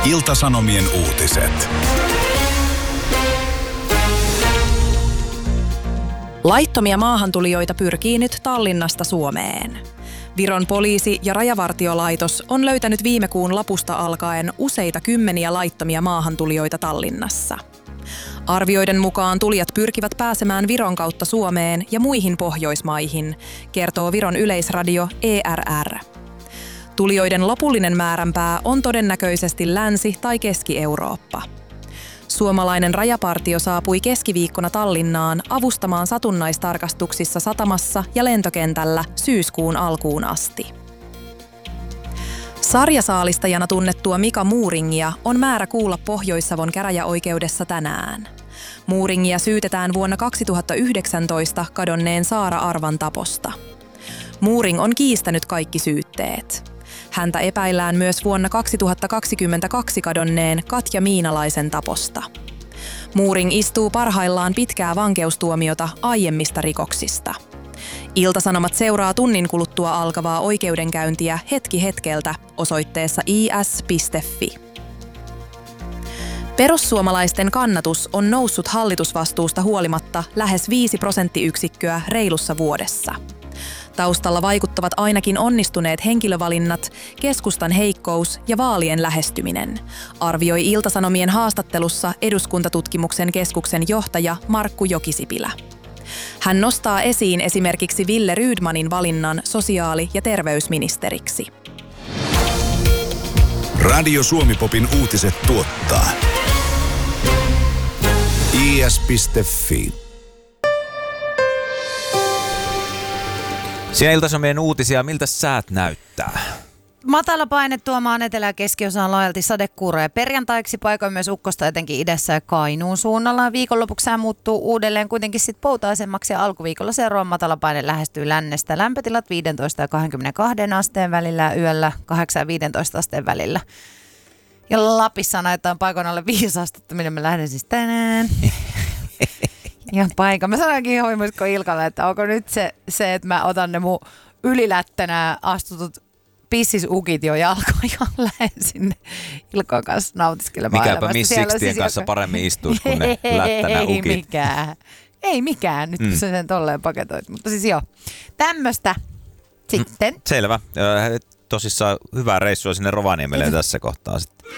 Ilta-Sanomien uutiset. Laittomia maahantulijoita pyrkii nyt Tallinnasta Suomeen. Viron poliisi ja rajavartiolaitos on löytänyt viime kuun lopusta alkaen useita kymmeniä laittomia maahantulijoita Tallinnassa. Arvioiden mukaan tulijat pyrkivät pääsemään Viron kautta Suomeen ja muihin Pohjoismaihin, kertoo Viron yleisradio ERR. Tulijoiden lopullinen määränpää on todennäköisesti Länsi- tai Keski-Eurooppa. Suomalainen rajapartio saapui keskiviikkona Tallinnaan avustamaan satunnaistarkastuksissa satamassa ja lentokentällä syyskuun alkuun asti. Sarjasaalistajana tunnettua Mika Muuringia on määrä kuulla Pohjois-Savon käräjäoikeudessa tänään. Muuringia syytetään vuonna 2019 kadonneen Saara Arvan taposta. Muuring on kiistänyt kaikki syytteet. Häntä epäillään myös vuonna 2022 kadonneen Katja Miinalaisen taposta. Muuring istuu parhaillaan pitkää vankeustuomiota aiemmista rikoksista. Ilta-Sanomat seuraa tunnin kuluttua alkavaa oikeudenkäyntiä hetki hetkeltä osoitteessa is.fi. Perussuomalaisten kannatus on noussut hallitusvastuusta huolimatta lähes 5 prosenttiyksikköä reilussa vuodessa. Taustalla vaikuttavat ainakin onnistuneet henkilövalinnat, keskustan heikkous ja vaalien lähestyminen, arvioi Ilta-Sanomien haastattelussa Eduskuntatutkimuksen keskuksen johtaja Markku Jokisipilä. Hän nostaa esiin esimerkiksi Wille Rydmanin valinnan sosiaali- ja terveysministeriksi. Radio Suomi-popin uutiset tuottaa is.fi. Siellä Ilta-Sanomien uutisia, miltä säät näyttää? Matala paine tuomaan etelä- ja keskiosaan laajalti sadekuuroja perjantaiksi, paikoin myös ukkosta etenkin idässä ja Kainuun suunnalla. Viikonlopuksi sää muuttuu uudelleen kuitenkin sit poutaisemmaksi ja alkuviikolla seuraava matala paine lähestyy lännestä. Lämpötilat 15 ja 22 asteen välillä ja yöllä 8 ja 15 asteen välillä. Ja Lapissa näyttää paikoin alle 5 astetta, minne mä lähden siis tänään. Ihan paikka. Mä sanoinkin Hoimusko Ilkalle, että onko nyt se, että mä otan ne mun ylilättänä astutut pissisukit jo jalkaan ja lähden sinne Ilkan kanssa nautiskelemaan. Mikäpä Miss Sixtien kanssa paremmin istuisi kuin ne lättänä ukit. Ei mikään, nyt kun sen tolleen paketoit. Mutta siis joo, tämmöistä sitten. Selvä. Tosissaan hyvää reissua sinne Rovaniemelle tässä kohtaa sitten.